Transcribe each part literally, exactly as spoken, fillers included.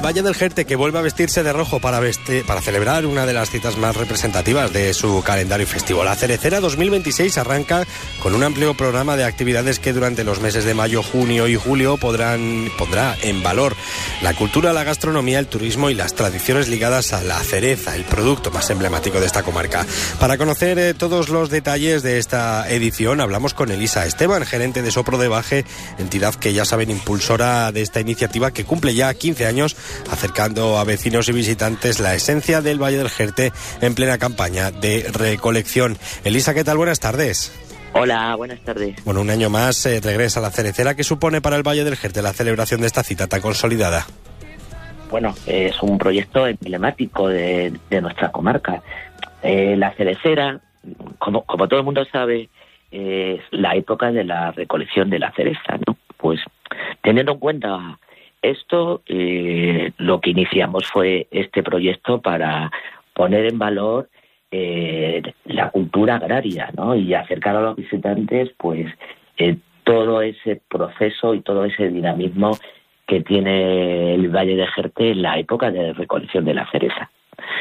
Valle del Jerte, que vuelve a vestirse de rojo para, vestir, para celebrar una de las citas más representativas de su calendario festivo. La Cerecera dos mil veintiséis arranca con un amplio programa de actividades que durante los meses de mayo, junio y julio podrán, pondrá en valor la cultura, la gastronomía, el turismo y las tradiciones ligadas a la cereza, el producto más emblemático de esta comarca. Para conocer eh, todos los detalles de esta edición, hablamos con Elisa Esteban, gerente de Sopro de Baje, entidad que ya saben impulsora de esta iniciativa que cumple ya quince años acercando a vecinos y visitantes la esencia del Valle del Jerte en plena campaña de recolección. Elisa, ¿qué tal? Buenas tardes. Hola, buenas tardes. Bueno, un año más eh, regresa la Cerecera. ¿Qué supone para el Valle del Jerte la celebración de esta cita tan consolidada? Bueno, es un proyecto emblemático de, de nuestra comarca. Eh, la Cerecera, como, como todo el mundo sabe, es la época de la recolección de la cereza, ¿no? Pues teniendo en cuenta esto, eh, lo que iniciamos fue este proyecto para poner en valor eh, la cultura agraria, ¿no? Y acercar a los visitantes, pues, eh, todo ese proceso y todo ese dinamismo que tiene el Valle de Jerte en la época de recolección de la cereza.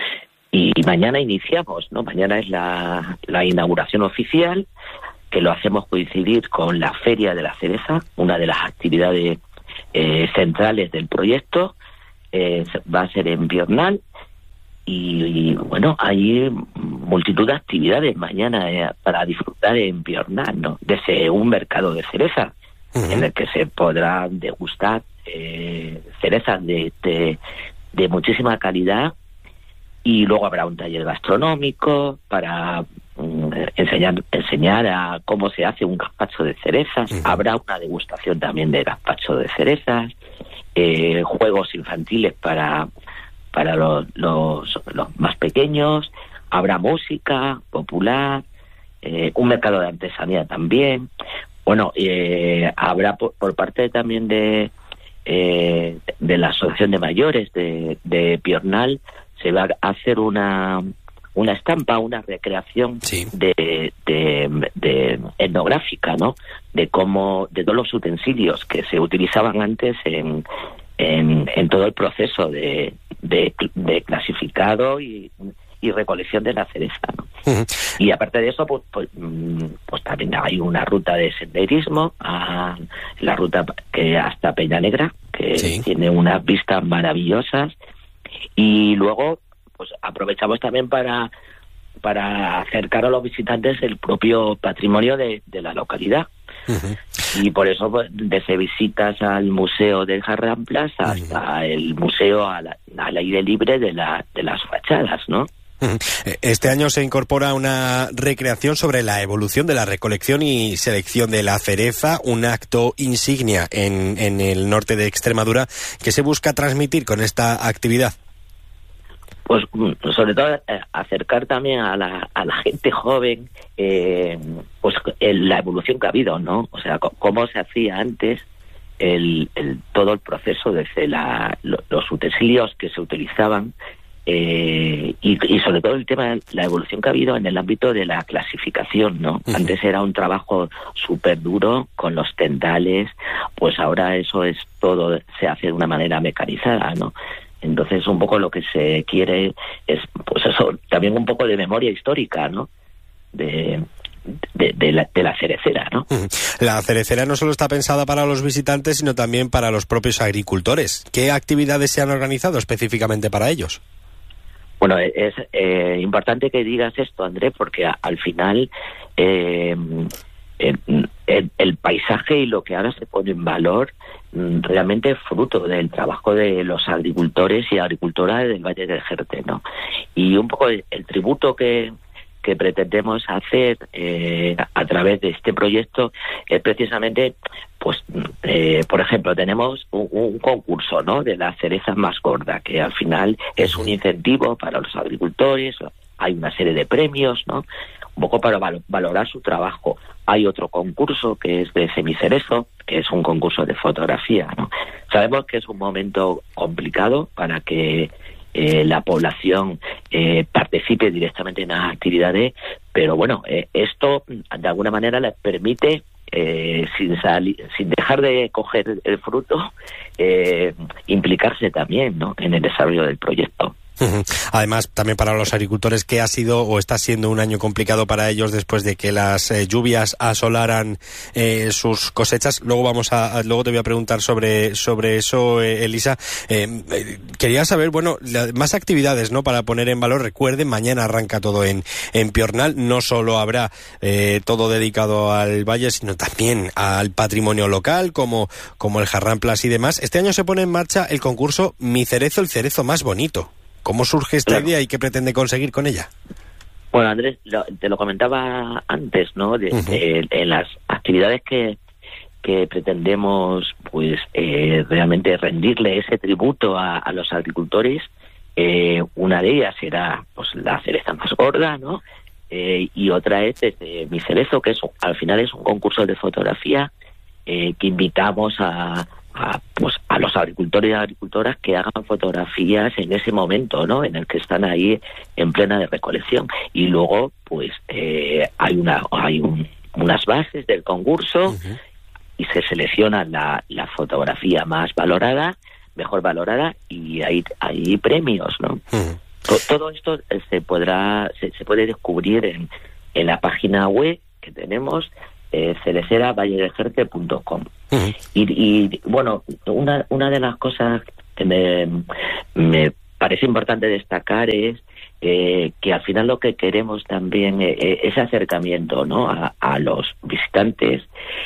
Y mañana iniciamos, ¿no? Mañana es la, la inauguración oficial, que lo hacemos coincidir con la Feria de la Cereza, una de las actividades eh, centrales del proyecto. Eh, va a ser en Piornal y, y bueno, hay multitud de actividades mañana eh, para disfrutar en Piornal, ¿no? Desde un mercado de cereza, uh-huh. en el que se podrá degustar eh, cerezas de, de, de muchísima calidad, y luego habrá un taller gastronómico para enseñar enseñar a cómo se hace un gazpacho de cerezas. Uh-huh. Habrá una degustación también de gazpacho de cerezas, eh, juegos infantiles para para los, los, los más pequeños, habrá música popular, eh, un mercado de artesanía también. Bueno, eh, habrá por, por parte también de eh, de la Asociación de Mayores de, de Piornal, se va a hacer una una estampa, una recreación sí. de, de, de etnográfica, ¿no? De cómo, de todos los utensilios que se utilizaban antes en, en, en todo el proceso de, de, de clasificado y, y recolección de la cereza, ¿no? Uh-huh. Y aparte de eso, pues, pues, pues también hay una ruta de senderismo, a la ruta que hasta Peña Negra, que sí. tiene unas vistas maravillosas, y luego pues aprovechamos también para para acercar a los visitantes el propio patrimonio de, de la localidad. Uh-huh. Y por eso, pues, desde visitas al Museo del Jarramplas hasta uh-huh. el museo a la, al aire libre de, la, de las fachadas, ¿no? Uh-huh. Este año se incorpora una recreación sobre la evolución de la recolección y selección de la cereza, un acto insignia en, en el norte de Extremadura que se busca transmitir con esta actividad. Pues sobre todo eh, acercar también a la, a la gente joven eh, pues el, la evolución que ha habido, ¿no? O sea, c- cómo se hacía antes el, el todo el proceso desde la, lo, los utensilios que se utilizaban eh, y, y sobre todo el tema de la evolución que ha habido en el ámbito de la clasificación, ¿no? Uh-huh. Antes era un trabajo súper duro con los tendales, pues ahora eso es todo, se hace de una manera mecanizada, ¿no? Entonces, un poco lo que se quiere es, pues eso, también un poco de memoria histórica, ¿no? De, de, de, la, de la cerecera, ¿no? La cerecera no solo está pensada para los visitantes, sino también para los propios agricultores. ¿Qué actividades se han organizado específicamente para ellos? Bueno, es eh, importante que digas esto, André, porque a, al final eh, el, el, el paisaje y lo que ahora se pone en valor realmente es fruto del trabajo de los agricultores y agricultoras del Valle del Jerte, ¿no? Y un poco el, el tributo que, que pretendemos hacer eh, a través de este proyecto es precisamente, pues, eh, por ejemplo, tenemos un, un concurso, ¿no? De la cereza más gorda, que al final es un incentivo para los agricultores. Hay una serie de premios, ¿no? Un poco para val- valorar su trabajo. Hay otro concurso que es de semicerezo, que es un concurso de fotografía, ¿no? Sabemos que es un momento complicado para que eh, la población eh, participe directamente en las actividades, pero bueno, eh, esto de alguna manera les permite eh, sin, sali- sin dejar de coger el fruto, eh, implicarse también, ¿no?, en el desarrollo del proyecto. Además, también para los agricultores, que ha sido o está siendo un año complicado para ellos después de que las eh, lluvias asolaran eh, sus cosechas. Luego vamos a, a luego te voy a preguntar sobre sobre eso, eh, Elisa. Eh, eh, quería saber, bueno, la, más actividades, ¿no?, para poner en valor. Recuerden, mañana arranca todo en en Piornal. No solo habrá eh, todo dedicado al valle, sino también al patrimonio local, como como el Jarramplas y demás. Este año se pone en marcha el concurso Mi Cerezo, el cerezo más bonito. ¿Cómo surge esta Claro. idea y qué pretende conseguir con ella? Bueno, Andrés, lo, te lo comentaba antes, ¿no? De, uh-huh. de, en las actividades que, que pretendemos, pues, eh, realmente rendirle ese tributo a, a los agricultores, eh, una de ellas será, pues, la cereza más gorda, ¿no? Eh, y otra es desde Mi Cerezo, que es, al final es un concurso de fotografía eh, que invitamos a A, pues, a los agricultores y agricultoras que hagan fotografías en ese momento, ¿no?, en el que están ahí en plena de recolección. Y luego, pues, eh, hay una hay un, unas bases del concurso uh-huh. y se selecciona la, la fotografía más valorada, mejor valorada, y hay, hay premios, ¿no? Uh-huh. Todo, todo esto se podrá se, se puede descubrir en, en la página web que tenemos, Eh, cerecera valle de jerte punto com. Uh-huh. y, y bueno, una una de las cosas que me, me parece importante destacar es eh, que al final lo que queremos también es eh, ese acercamiento, ¿no?, a, a los visitantes,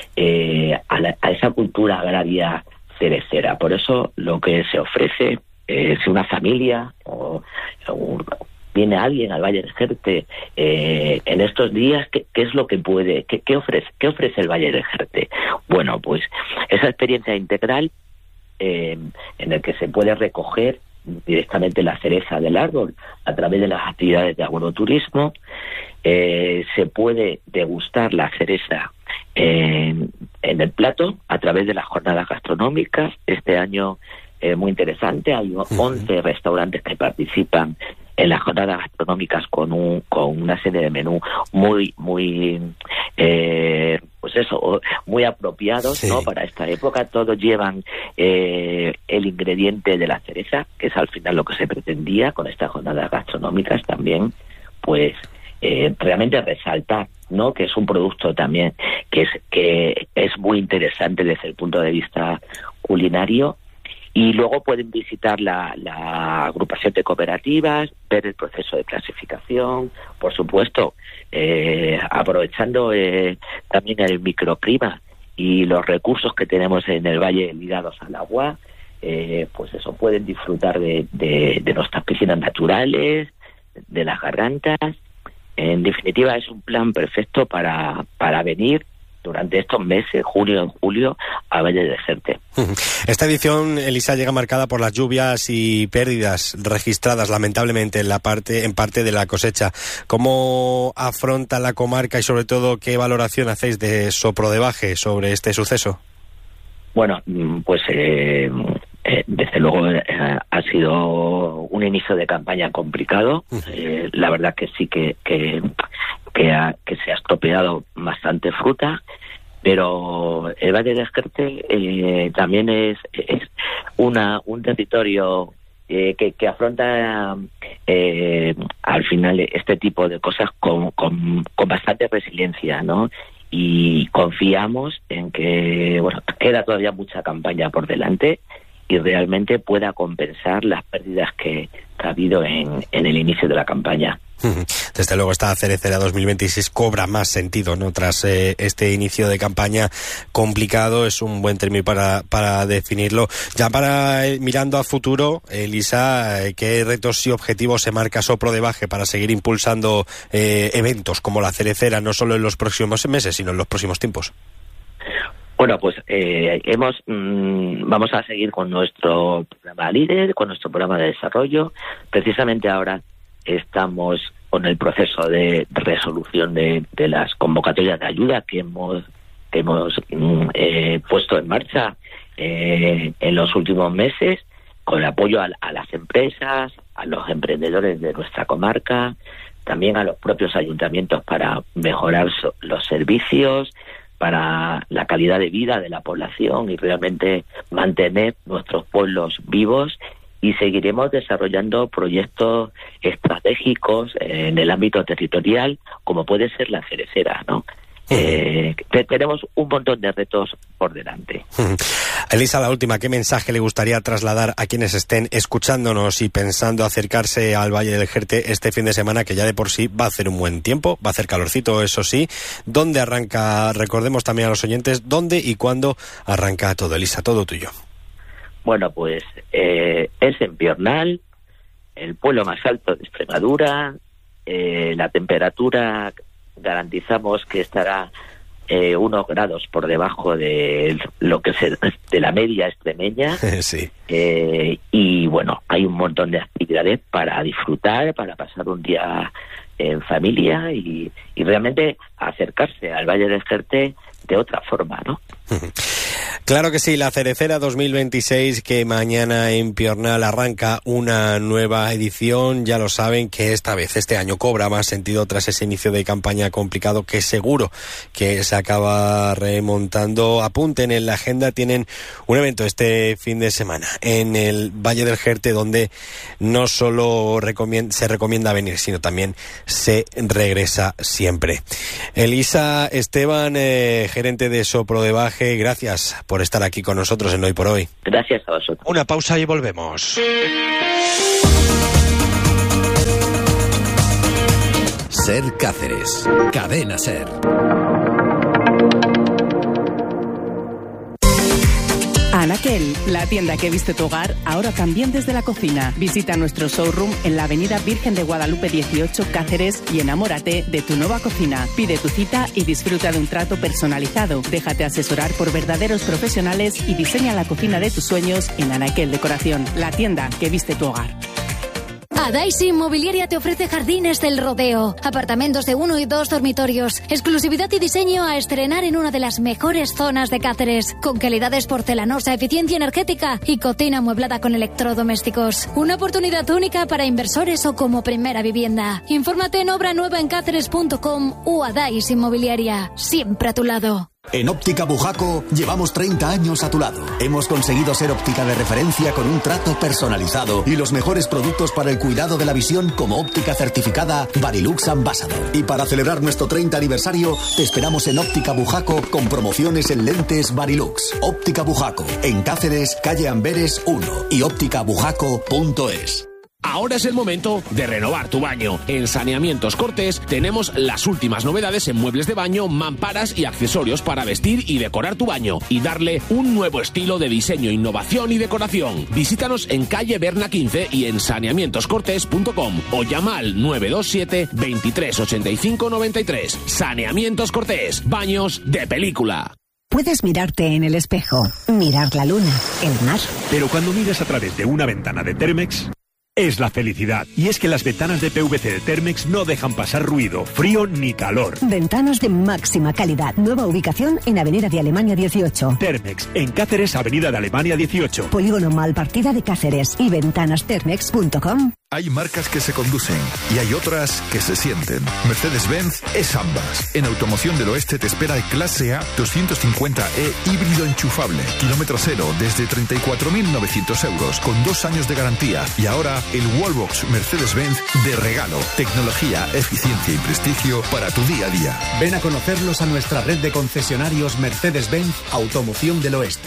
eh, a, la, a esa cultura agraria cerecera. Por eso lo que se ofrece es, si una familia o, o viene alguien al Valle de Jerte eh, en estos días, ¿qué, qué es lo que puede, qué, qué ofrece, qué ofrece el Valle de Jerte? Bueno, pues esa experiencia integral eh, en el que se puede recoger directamente la cereza del árbol a través de las actividades de agroturismo, eh, se puede degustar la cereza en, en el plato a través de las jornadas gastronómicas. Este año es eh, muy interesante, hay once restaurantes que participan en las jornadas gastronómicas con un con una serie de menú muy muy eh, pues eso muy apropiados, sí, ¿no?, para esta época. Todos llevan eh, el ingrediente de la cereza, que es al final lo que se pretendía con estas jornadas gastronómicas también, pues eh, realmente resaltar, ¿no?, que es un producto también que es que es muy interesante desde el punto de vista culinario. Y luego pueden visitar la, la agrupación de cooperativas, ver el proceso de clasificación, por supuesto, eh, aprovechando eh, también el microclima y los recursos que tenemos en el valle ligados al agua, eh, pues eso, pueden disfrutar de, de, de nuestras piscinas naturales, de las gargantas. En definitiva, es un plan perfecto para, para venir durante estos meses, junio y julio, a Valle de Jerte. Esta edición, Elisa, llega marcada por las lluvias y pérdidas registradas, lamentablemente, en la parte, en parte de la cosecha. ¿Cómo afronta la comarca y, sobre todo, qué valoración hacéis de Soprodebaje sobre este suceso? Bueno, pues eh, eh, desde luego eh, ha sido un inicio de campaña complicado. Eh, la verdad que sí que... que Que, ha, que se ha estropeado bastante fruta, pero el Valle de Jerte eh, también es, es una un territorio eh, que, que afronta eh, al final este tipo de cosas con, con, con bastante resiliencia, ¿no? Y confiamos en que, bueno, queda todavía mucha campaña por delante y realmente pueda compensar las pérdidas que, que ha habido en, en el inicio de la campaña. Desde luego esta Cerecera dos mil veintiséis cobra más sentido, ¿no?, tras eh, este inicio de campaña complicado. Es un buen término para, para definirlo. Ya para eh, mirando a futuro, Elisa, eh, ¿qué retos y objetivos se marca Soprodebaje para seguir impulsando eh, eventos como la Cerecera, no solo en los próximos meses, sino en los próximos tiempos? Bueno, pues eh, hemos mmm, vamos a seguir con nuestro programa líder, con nuestro programa de desarrollo. Precisamente ahora estamos con el proceso de resolución de, de las convocatorias de ayuda que hemos que hemos eh, puesto en marcha eh, en los últimos meses, con apoyo a, a las empresas, a los emprendedores de nuestra comarca, también a los propios ayuntamientos para mejorar so, los servicios, para la calidad de vida de la población y realmente mantener nuestros pueblos vivos, y seguiremos desarrollando proyectos estratégicos en el ámbito territorial, como puede ser la cerecera, ¿no? Eh, te, tenemos un montón de retos por delante. Elisa, la última, ¿qué mensaje le gustaría trasladar a quienes estén escuchándonos y pensando acercarse al Valle del Jerte este fin de semana, que ya de por sí va a hacer un buen tiempo, va a hacer calorcito, eso sí? ¿Dónde arranca? Recordemos también a los oyentes, ¿dónde y cuándo arranca todo? Elisa, todo tuyo. Bueno, pues eh, es en Piornal, el pueblo más alto de Extremadura. Eh, la temperatura garantizamos que estará eh, unos grados por debajo de lo que se, de la media extremeña. Sí. Eh, y bueno, hay un montón de actividades para disfrutar, para pasar un día en familia y, y realmente acercarse al Valle del Jerte de otra forma, ¿no? Claro que sí, la Cerecera dos mil veintiséis, que mañana en Piornal arranca una nueva edición. Ya lo saben que esta vez, este año, cobra más sentido tras ese inicio de campaña complicado que seguro que se acaba remontando. Apunten en la agenda, tienen un evento este fin de semana en el Valle del Jerte, donde no solo recomienda, se recomienda venir, sino también se regresa siempre. Elisa Esteban, eh, gerente de Soprodebaje, gracias por estar aquí con nosotros en Hoy por Hoy. Gracias a vosotros. Una pausa y volvemos. Ser Cáceres, Cadena Ser. Anaquel, la tienda que viste tu hogar, ahora también desde la cocina. Visita nuestro showroom en la avenida Virgen de Guadalupe dieciocho, Cáceres, y enamórate de tu nueva cocina. Pide tu cita y disfruta de un trato personalizado. Déjate asesorar por verdaderos profesionales y diseña la cocina de tus sueños en Anaquel Decoración, la tienda que viste tu hogar. Adaisy Inmobiliaria te ofrece Jardines del Rodeo, apartamentos de uno y dos dormitorios, exclusividad y diseño a estrenar en una de las mejores zonas de Cáceres, con calidades porcelanosa, eficiencia energética y cocina amueblada con electrodomésticos. Una oportunidad única para inversores o como primera vivienda. Infórmate en obra nueva en cáceres punto com o Adaisy Inmobiliaria, siempre a tu lado. En Óptica Bujaco llevamos treinta años a tu lado. Hemos conseguido ser óptica de referencia con un trato personalizado y los mejores productos para el cuidado de la visión, como óptica certificada Varilux Ambassador. Y para celebrar nuestro treinta aniversario, te esperamos en Óptica Bujaco con promociones en lentes Varilux. Óptica Bujaco, en Cáceres, calle Amberes uno y óptica bujaco punto es. Ahora es el momento de renovar tu baño. En Saneamientos Cortés tenemos las últimas novedades en muebles de baño, mamparas y accesorios para vestir y decorar tu baño y darle un nuevo estilo de diseño, innovación y decoración. Visítanos en calle Berna quince y en saneamientos cortés punto com o llama al nueve dos siete, veintitrés ochenta y cinco noventa y tres. Saneamientos Cortés, baños de película. Puedes mirarte en el espejo, mirar la luna, el mar. Pero cuando miras a través de una ventana de Thermex, es la felicidad. Y es que las ventanas de P V C de Thermex no dejan pasar ruido, frío ni calor. Ventanas de máxima calidad. Nueva ubicación en Avenida de Alemania dieciocho. Thermex, en Cáceres, Avenida de Alemania dieciocho. Polígono Malpartida de Cáceres y ventanas thermex punto com. Hay marcas que se conducen y hay otras que se sienten. Mercedes-Benz es ambas. En Automoción del Oeste te espera el Clase A doscientos cincuenta E híbrido enchufable. Kilómetro cero desde treinta y cuatro mil novecientos euros con dos años de garantía. Y ahora el Wallbox Mercedes-Benz de regalo. Tecnología, eficiencia y prestigio para tu día a día. Ven a conocerlos a nuestra red de concesionarios Mercedes-Benz Automoción del Oeste.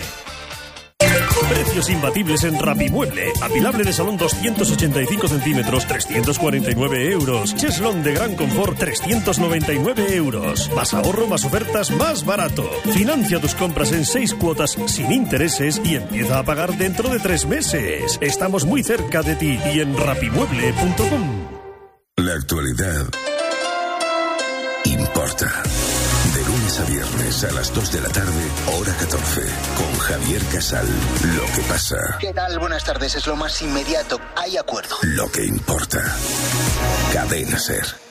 Precios imbatibles en Rapimueble. Apilable de salón doscientos ochenta y cinco centímetros, trescientos cuarenta y nueve euros. Cheslón de gran confort, trescientos noventa y nueve euros. Más ahorro, más ofertas, más barato. Financia tus compras en seis cuotas sin intereses y empieza a pagar dentro de tres meses. Estamos muy cerca de ti y en rapimueble punto com. La actualidad importa. De lunes a viernes a las dos de la tarde, hora catorce, con Javier Casal. Lo que pasa. ¿Qué tal? Buenas tardes. Es lo más inmediato. Hay acuerdo. Lo que importa. Cadena Ser.